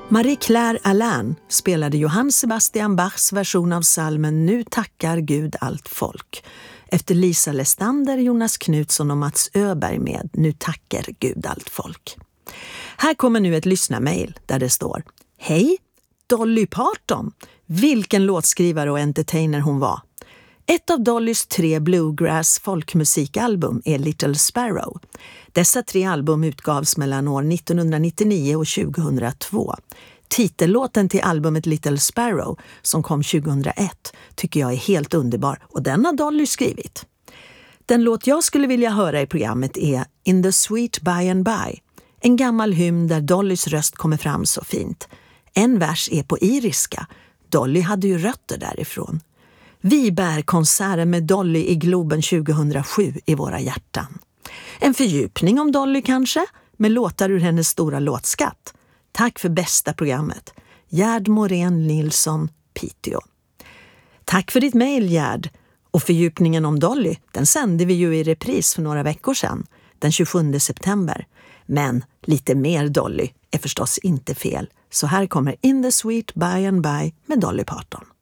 Marie-Claire Alain spelade Johann Sebastian Bachs version av psalmen Nu tackar Gud allt folk, efter Lisa Lestander, Jonas Knutsson och Mats Öberg med Nu tackar Gud allt folk. Här kommer nu ett lyssnarmail där det står: Hej, Dolly Parton! Vilken låtskrivare och entertainer hon var. Ett av Dollys 3 bluegrass folkmusikalbum är Little Sparrow. Dessa 3 album utgavs mellan år 1999 och 2002. Titellåten till albumet Little Sparrow, som kom 2001, tycker jag är helt underbar och den har Dolly skrivit. Den låt jag skulle vilja höra i programmet är In the Sweet By and By, en gammal hymn där Dollys röst kommer fram så fint. En vers är på iriska. Dolly hade ju rötter därifrån. Vi bär konserten med Dolly i Globen 2007 i våra hjärtan. En fördjupning om Dolly kanske, med låtar ur hennes stora låtskatt. Tack för bästa programmet. Gerd Morén Nilsson, Piteå. Tack för ditt mejl, Gerd. Och fördjupningen om Dolly, den sände vi ju i repris för några veckor sedan, den 27 september. Men lite mer Dolly är förstås inte fel. Så här kommer In the Sweet By and By med Dolly Parton.